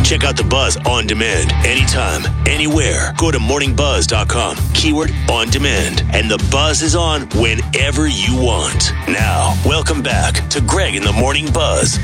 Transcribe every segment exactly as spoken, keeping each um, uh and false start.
Check out The Buzz on demand anytime, anywhere. Go to morning buzz dot com, keyword on demand, and The Buzz is on whenever you want. Now, welcome back to Greg in the Morning Buzz.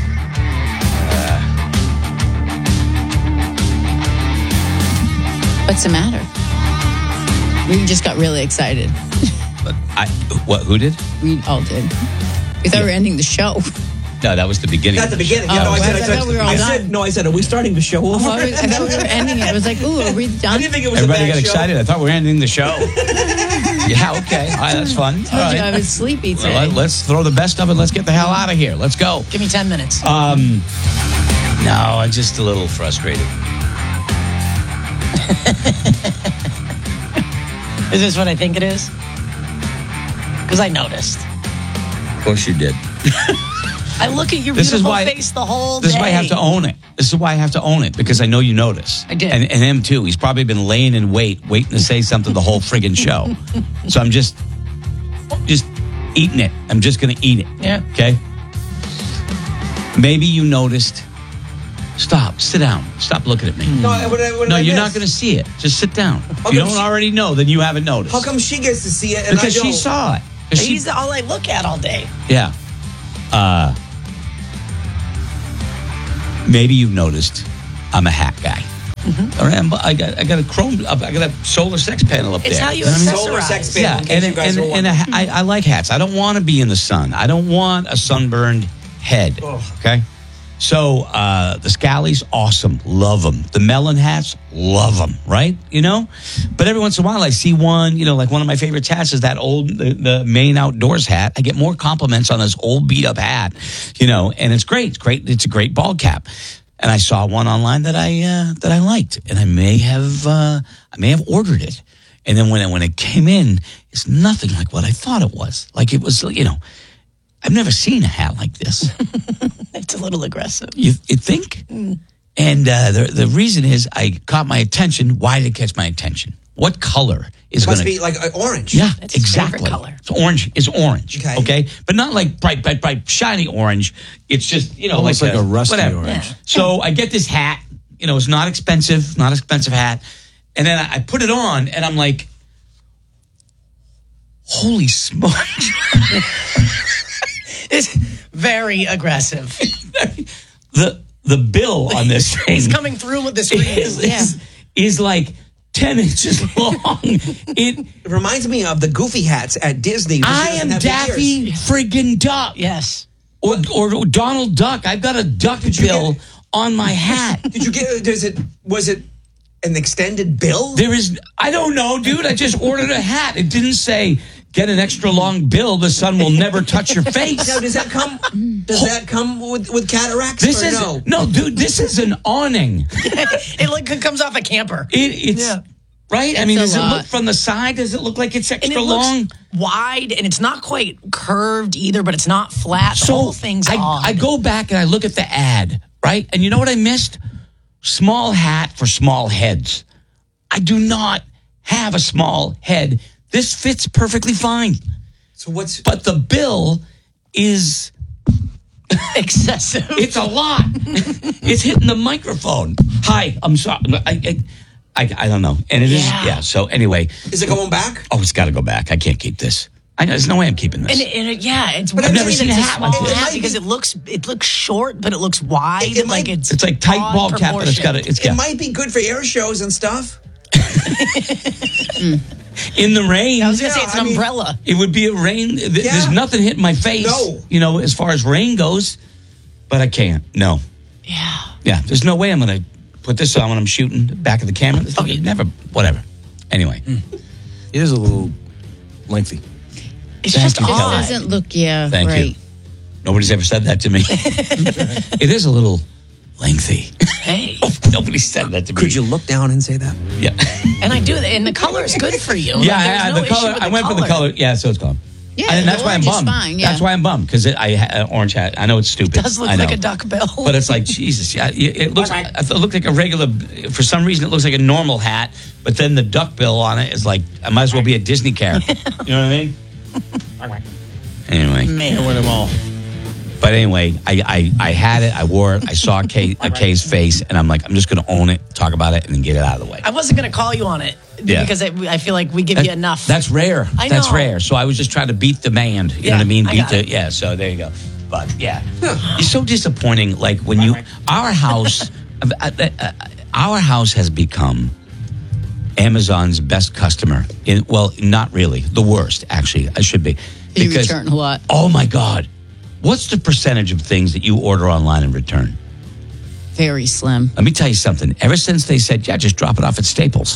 What's the matter? We just got really excited. But I, what? Who did? We all did. We thought we were ending the show. No, that was the beginning. At the beginning. Yeah, Oh, no, I said, I I said, thought we were all I done. said, no, I said, are we starting the show I over? thought, we, I thought we were ending it. I was like, ooh, are we done? I didn't think it was Everybody a bad got show. excited. I thought we were ending the show. Yeah, okay. All right, that's fun. All I told you I right. was sleepy today. Well, let's throw the best of it. Let's get the hell out of here. Let's go. Give me ten minutes. Um, no, I'm just a little frustrated. Is this what I think it is? Because I noticed. Of course you did. I look at your This is beautiful why- face the whole day. This is why I have to own it. This is why I have to own it, because I know you notice. I did. And, and him too. He's probably been laying in wait, waiting to say something the whole friggin' show. So I'm just, just eating it. I'm just going to eat it. Yeah. Okay? Maybe you noticed. Stop. Sit down. Stop looking at me. No, what, what did No, I you're miss? not going to see it. Just sit down. If How you come don't she- already know, then you haven't noticed. How come she gets to see it and Because I don't? she saw it. 'Cause she- He's all I look at all day. Yeah. Uh, maybe you've noticed I'm a hat guy. Mm-hmm. All right, I'm, I got I got a chrome I got a solar sex panel up It's there. how you know what I mean? accessorize. Solar sex panel, Yeah, in case and, you guys and, are and a, wondering. I, I like hats. I don't want to be in the sun. I don't want a sunburned head. Ugh. Okay, so uh, the Scallies, awesome, love them. The melon hats, love them. Right, you know. But every once in a while, I see one. You know, like one of my favorite hats is that old the, the Maine Outdoors hat. I get more compliments on this old beat up hat. You know, and it's great. It's great. It's a great ball cap. And I saw one online that I uh, that I liked, and I may have uh, I may have ordered it. And then when it, when it came in, it's nothing like what I thought it was. Like it was, you know, I've never seen a hat like this. It's a little aggressive. You, you think? Mm. And uh, the the reason is I caught my attention. Why did it catch my attention? What color is It going must to be like uh, orange. Yeah, That's his exactly. favorite color. It's orange. It's orange. Okay. Okay. But not like bright, bright, bright, shiny orange. It's just, you know, Almost like a rusty whatever. orange. Yeah. So I get this hat. You know, it's not expensive, not expensive hat. And then I, I put it on, and I'm like, holy smokes. It's very aggressive. the the bill on this thing He's coming through with the screen. is, is, is like ten inches long. It. It reminds me of the goofy hats at Disney. but she I doesn't am have the Daffy ears. friggin' Duck. Yes. Or, or Donald Duck. I've got a duck you bill get- on my hat. Did you get? Does it? Was it an extended bill? There is, I don't know, dude. I just ordered a hat. It didn't say, get an extra long bill. The sun will never touch your face. Now, does that come? Does that come with with cataracts? This or is, no? no, dude, this is an awning. It like comes off a camper. It, it's, Yeah. right? I It's mean, a does it lot. look from the side? Does it look like it's And extra it looks long? wide, and it's not quite curved either, but it's not flat. The So whole thing's I, odd. I go back and I look at the ad, right? And you know what I missed? Small hat for small heads. I do not have a small head. This fits perfectly fine. So what's? But the bill is, excessive. it's a lot. It's hitting the microphone. Hi, I'm sorry. I, I, I, I don't know. And it is, Yeah. yeah. So anyway, Is it going back? oh, it's got to go back. I can't keep this. I know, there's no way I'm keeping this. And, it, and it, yeah, it's. But weird I've to never me seen that a it's hat small like this. hat It because might it looks it looks short, but it looks wide. It- it like might- it's It's like tight odd ball cap, but it's got a, proportion. it's It got might be good for air shows and stuff. in the rain. I was gonna say Yeah, it's an I mean- umbrella. It would be a rain. th- Yeah. There's nothing hitting my face. No. You know, as far as rain goes, but I can't. No. Yeah. Yeah. There's no way I'm going to put this on when I'm shooting the back of the camera. This thing- never. Whatever. Anyway. It is a little lengthy. It's Thank just you, It Kelly. odd. doesn't look, yeah, Thank right. you. Nobody's ever said that to me. It is a little lengthy. Hey, Nobody said that to me. Could you look down and say that? Yeah. and I do that, and the color is good for you. Yeah. Like, there's I, no the color. issue with I went for the color. Yeah. So it's gone. Yeah, and the that's why I'm orange is bummed. fine, yeah. That's why I'm bummed because I had an orange hat. I know it's stupid. It does look I know. like a duck bill. But it's like, Jesus, yeah, it it looks. It looked like a regular. For some reason, it looks like a normal hat. But then the duck bill on it is like, I might as well be a Disney character. You know what I mean? Anyway, Man. Win them all. But anyway, I, I, I had it. I wore it. I saw Kay, a Kay's face, and I'm like, I'm just going to own it, talk about it, and then get it out of the way. I wasn't going to call you on it Yeah. because I, I feel like we give That- you enough. That's rare. I That's know. rare. So I was just trying to beat the band. You know Yeah, what I mean? I Beat got the it. yeah. So there you go. But yeah, it's so disappointing. Like when you, our house, uh, uh, uh, our house has become Amazon's best customer. In well, not really the worst. Actually, I should be. You return a lot. Oh my God, what's the percentage of things that you order online and return? Very slim. Let me tell you something. Ever since they said, yeah, just drop it off at Staples,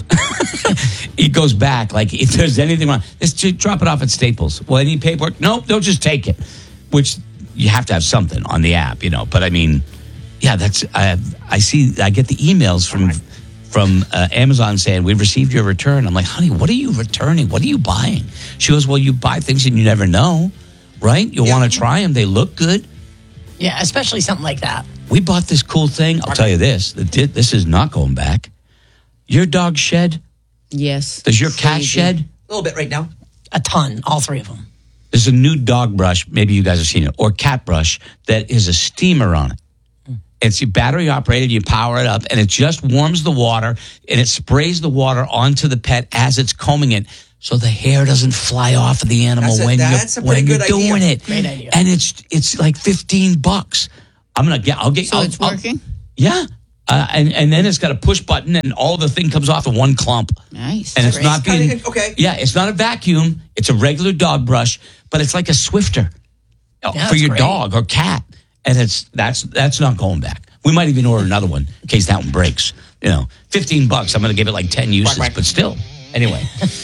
it goes back. Like, if there's anything wrong, just to drop it off at Staples. Well, any paperwork? Nope, they'll just take it. Which you have to have something on the app, you know. But I mean, yeah, that's, I, I see, I get the emails from from uh, Amazon saying, we've received your return. I'm like, honey, what are you returning? What are you buying? She goes, well, you buy things and you never know, right? You Yeah. want to try them. They look good. yeah, especially something like that. We bought this cool thing. I'll tell you this. This is not going back. Your dog shed? Yes. Does your cat Crazy. shed? A little bit right now. A ton, all three of them. There's a new dog brush. Maybe you guys have seen it. Or cat brush that is a steamer on it. It's battery operated. You power it up and it just warms the water and it sprays the water onto the pet as it's combing it. So the hair doesn't fly off of the animal That's a- when that's a you're, pretty when you're good idea. doing it. Great idea. And it's it's like fifteen bucks. I'm gonna get. I'll get. So I'll, it's I'll- working? yeah. Uh, and and then it's got a push button and all the thing comes off in one clump. Nice. And it's Great. not being Kinda- okay. Yeah, it's not a vacuum. It's a regular dog brush, but it's like a Swifter uh, Yeah, for that's your great. dog or cat. And it's that's that's not going back. We might even order another one in case that one breaks. You know, fifteen bucks. I'm going to give it like ten uses, but still. Anyway.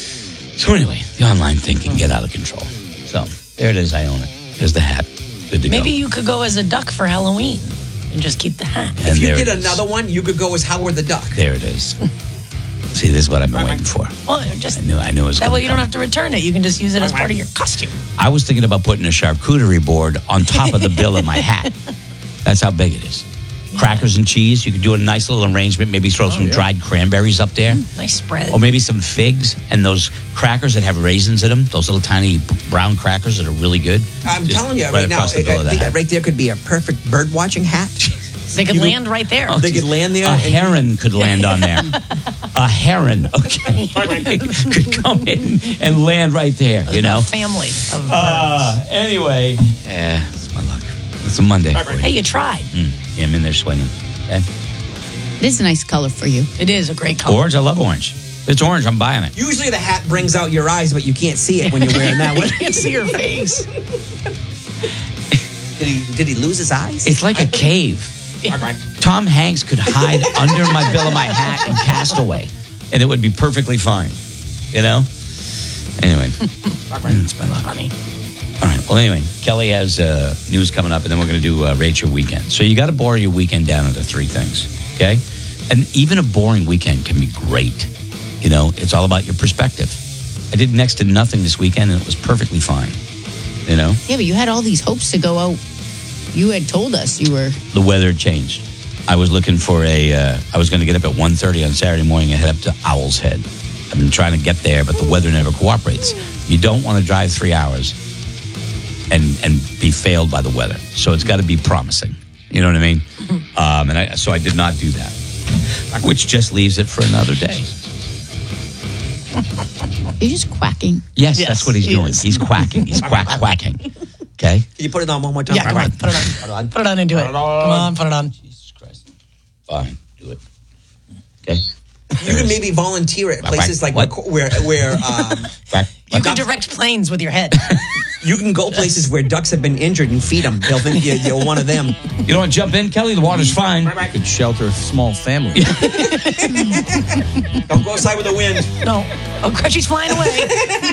So anyway, the online thing can get out of control. So there it is. I own it. There's the hat. Good to Maybe go. you could go as a duck for Halloween and just keep the hat. And If you there did it is. another one, you could go as Howard the Duck. There it is. See, this is what I've been waiting for. Well, just I knew. I knew it was. that gonna way you don't come. have to return it. You can just use it as part of your costume. I was thinking about putting a charcuterie board on top of the bill of my hat. That's how big it is. Crackers and cheese. You could do a nice little arrangement. Maybe throw some dried cranberries up there. Nice spread. Or maybe some figs and those crackers that have raisins in them. Those little tiny brown crackers that are really good. I'm Just telling you right right now, across the bill I of the think hat. that right there could be a perfect bird watching hat. they could land right there. They could land there. A and- heron could land on there. A heron, okay, could come in and land right there. You know. Family of Uh, anyway, yeah, it's my luck. It's a Monday. for you. Hey, you tried. Mm, yeah, I'm in there swinging. Okay. It is a nice color for you. It is a great color. Orange, I love orange. If it's orange, I'm buying it. Usually the hat brings out your eyes, but you can't see it when you're wearing that one. I can't see your face. Did he, did he lose his eyes? It's like a cave. Tom Hanks could hide under my bill of my hat and Castaway, and it would be perfectly fine. You know? Anyway, it's my luck. Funny. All right. Well, anyway, Kelly has uh, news coming up, and then we're going to do uh, Rate Your Weekend. So you got to boil your weekend down into three things, okay? And even a boring weekend can be great. You know, it's all about your perspective. I did next to nothing this weekend, and it was perfectly fine. You know? Yeah, but you had all these hopes to go out. You had told us you were. The weather changed. I was looking for a, uh, I was going to get up at one thirty on Saturday morning and head up to Owl's Head. I've been trying to get there, but the weather never cooperates. You don't want to drive three hours and and be failed by the weather. So it's got to be promising. You know what I mean? Um, and I, so I did not do that, which just leaves it for another day. You're just quacking. Yes, Yes, that's what he's he doing. is. He's quacking. He's quack quacking. Okay? Can you put it on one more time? Yeah, come on, put it on. Put it on. Put it on and do it. Come on, put it on. Jesus Christ. Fine, do it. Okay? You can maybe volunteer at places like What? where where um, Quack. You Quack. can direct planes with your head. you can go places where ducks have been injured and feed them. They'll think you're, you're one of them. You don't want to jump in, Kelly? The water's fine. Could shelter a small family. Don't go outside with the wind. No. Oh, Crutchy's flying away.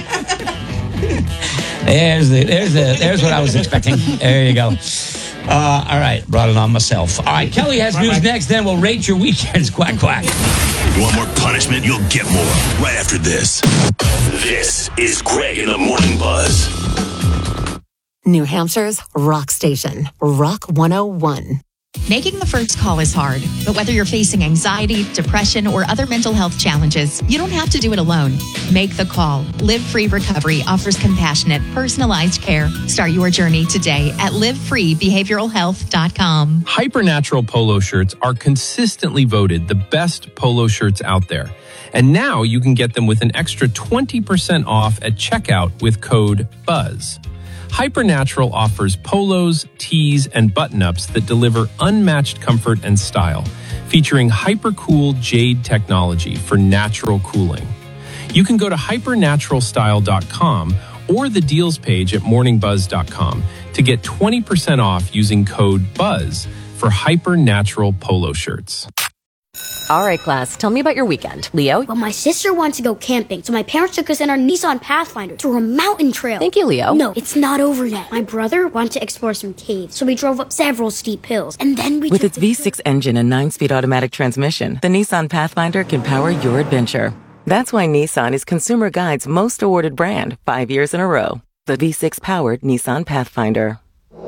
There's the, there's the, there's what I was expecting. There you go. Uh, all right, brought it on myself. All right, Kelly has news next. Then we'll rate your weekends. Quack quack. Want more punishment? You'll get more right after this. This is Greg in the Morning Buzz. New Hampshire's rock station, Rock one oh one. Making the first call is hard, but whether you're facing anxiety, depression, or other mental health challenges, you don't have to do it alone. Make the call. Live Free Recovery offers compassionate, personalized care. Start your journey today at live free behavioral health dot com. Hypernatural polo shirts are consistently voted the best polo shirts out there. And now you can get them with an extra twenty percent off at checkout with code BUZZ. Hypernatural offers polos, tees, and button-ups that deliver unmatched comfort and style, featuring hyper-cool jade technology for natural cooling. You can go to hypernatural style dot com or the deals page at morning buzz dot com to get twenty percent off using code BUZZ for Hypernatural polo shirts. All right, class, tell me about your weekend. Leo? Well, my sister wants to go camping, so my parents took us in our Nissan Pathfinder through a mountain trail. Thank you, Leo. No, it's not over yet. My brother wanted to explore some caves, so we drove up several steep hills, and then we With its V six engine and nine-speed automatic transmission, the Nissan Pathfinder can power your adventure. That's why Nissan is Consumer Guide's most awarded brand five years in a row. The V six-powered Nissan Pathfinder.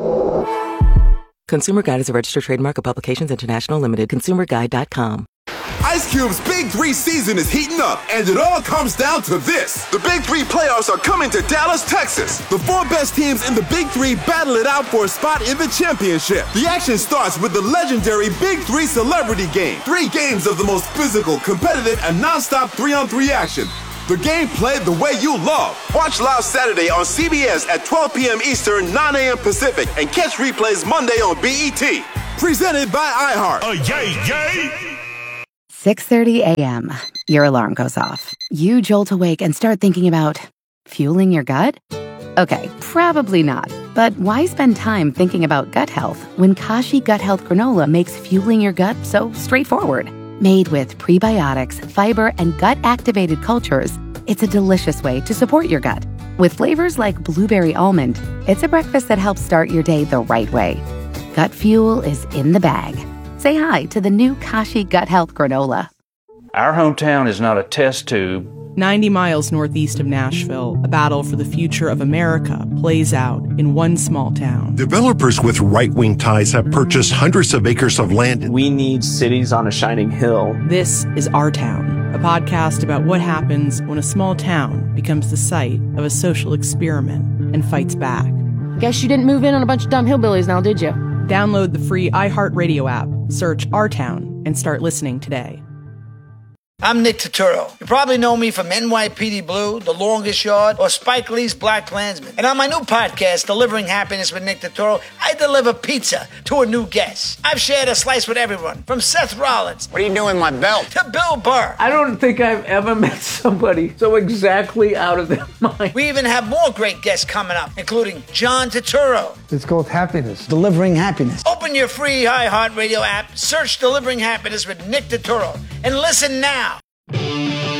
Consumer Guide is a registered trademark of Publications International Limited. consumer guide dot com. Ice Cube's Big Three season is heating up, and it all comes down to this. The Big Three playoffs are coming to Dallas, Texas. The four best teams in the Big Three battle it out for a spot in the championship. The action starts with the legendary Big Three Celebrity Game. Three games of the most physical, competitive, and nonstop three-on-three action. The game played the way you love. Watch live Saturday on C B S at twelve p.m. Eastern, nine a.m. Pacific, and catch replays Monday on B E T. Presented by iHeart. Oh, yay, yay! six thirty a.m. Your alarm goes off. You jolt awake and start thinking about fueling your gut? Okay, probably not. But why spend time thinking about gut health when Kashi Gut Health Granola makes fueling your gut so straightforward? Made with prebiotics, fiber, and gut-activated cultures, it's a delicious way to support your gut. With flavors like blueberry almond, it's a breakfast that helps start your day the right way. Gut fuel is in the bag. Say hi to the new Kashi Gut Health Granola. Our hometown is not a test tube. ninety miles northeast of Nashville, a battle for the future of America plays out in one small town. Developers with right-wing ties have purchased hundreds of acres of land. We need cities on a shining hill. This is Our Town, a podcast about what happens when a small town becomes the site of a social experiment and fights back. Guess you didn't move in on a bunch of dumb hillbillies now, did you? Download the free iHeartRadio app, search Our Town, and start listening today. I'm Nick Turturro. You probably know me from N Y P D Blue, The Longest Yard, or Spike Lee's Black Klansman. And on my new podcast, Delivering Happiness with Nick Turturro, I deliver pizza to a new guest. I've shared a slice with everyone, from Seth Rollins. What are you doing with my belt? To Bill Burr. I don't think I've ever met somebody so exactly out of their mind. We even have more great guests coming up, including John Turturro. It's called Happiness. Delivering Happiness. Open your free iHeartRadio app, search Delivering Happiness with Nick Turturro, and listen now.